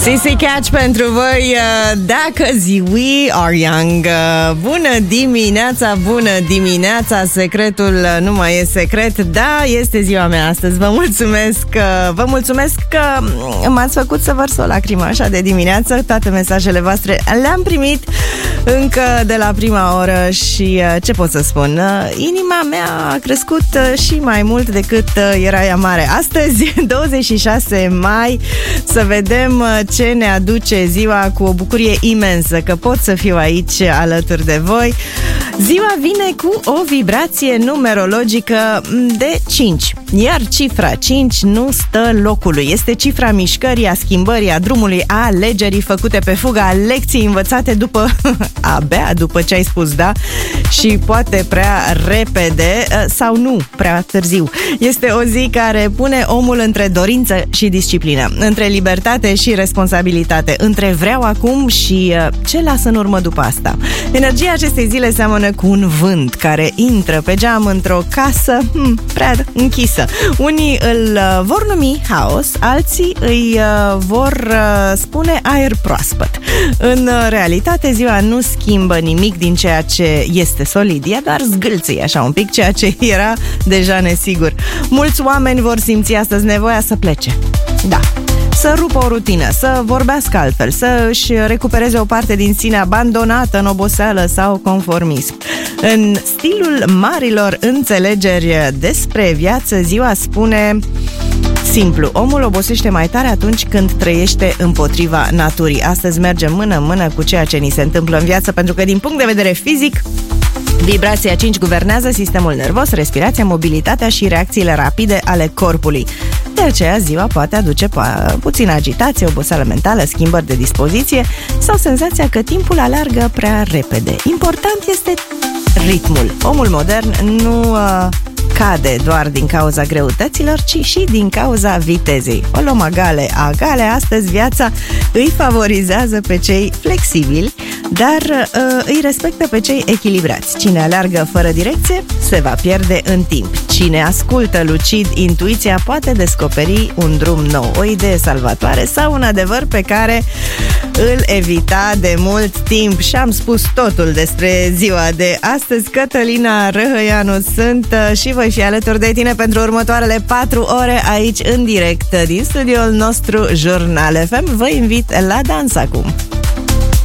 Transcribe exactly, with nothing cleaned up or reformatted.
C C Catch pentru voi, Dacă zi We Are Young. Bună dimineața, bună dimineața. Secretul nu mai e secret. Da, este ziua mea astăzi. Vă mulțumesc, vă mulțumesc că m-ați făcut să vărs o lacrimă așa de dimineață. Toate mesajele voastre le-am primit încă de la prima oră și ce pot să spun? Inima mea a crescut și mai mult decât era ea mare. Astăzi, douăzeci și șase mai, să vedem ce ne aduce ziua cu o bucurie imensă că pot să fiu aici alături de voi. Ziua vine cu o vibrație numerologică de cinci, iar cifra cinci nu stă locului. Este cifra mișcării, a schimbării, a drumului, a alegerii făcute pe fugă, a lecții învățate după abia după ce ai spus da și poate prea repede sau nu prea târziu. Este o zi care pune omul între dorință și disciplină, între libertate și responsabilitate, între vreau acum și ce las în urmă după asta. Energia acestei zile seamănă cu un vânt care intră pe geam într-o casă hmm, prea închisă. Unii îl vor numi haos, alții îi vor spune aer proaspăt. În realitate, ziua nu schimbă nimic din ceea ce este solid, ea doar zgâlțâie așa un pic ceea ce era deja nesigur. Mulți oameni vor simți astăzi nevoia să plece. Da. Să rupă o rutină, să vorbească altfel, să își recupereze o parte din sine abandonată în oboseală sau conformism. În stilul marilor înțelegeri despre viață, ziua spune simplu: omul obosește mai tare atunci când trăiește împotriva naturii. Astăzi mergem mână-mână cu ceea ce ni se întâmplă în viață, pentru că din punct de vedere fizic, vibrația cinci guvernează sistemul nervos, respirația, mobilitatea și reacțiile rapide ale corpului. De aceea, ziua poate aduce pu- puțină agitație, oboseală mentală, schimbări de dispoziție sau senzația că timpul alargă prea repede. Important este ritmul. Omul modern nu uh, cade doar din cauza greutăților, ci și din cauza vitezei. O luăm agale, agale. Astăzi viața îi favorizează pe cei flexibili, dar uh, îi respectă pe cei echilibrați. Cine alergă fără direcție se va pierde în timp. Cine ascultă lucid intuiția poate descoperi un drum nou, o idee salvatoare sau un adevăr pe care îl evita de mult timp. Și am spus totul despre ziua de astăzi. Cătălina Răhăianu sunt și voi fi alături de tine pentru următoarele patru ore aici în direct din studioul nostru Jurnal F M. Vă invit la dans acum.